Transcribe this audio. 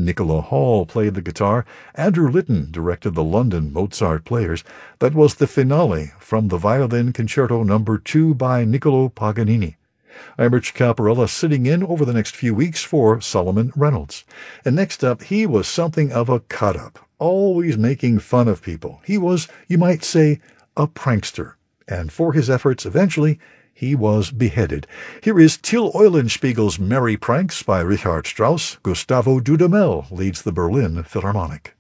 Nicola Hall played the guitar. Andrew Litton directed the London Mozart Players. That was the finale from the Violin Concerto No. 2 by Niccolo Paganini. I'm Rich Caparella, sitting in over the next few weeks for Solomon Reynolds. And next up, he was something of a cut-up, always making fun of people. He was, you might say, a prankster. And for his efforts, eventually, he was beheaded. Here is Till Eulenspiegel's Merry Pranks by Richard Strauss. Gustavo Dudamel leads the Berlin Philharmonic.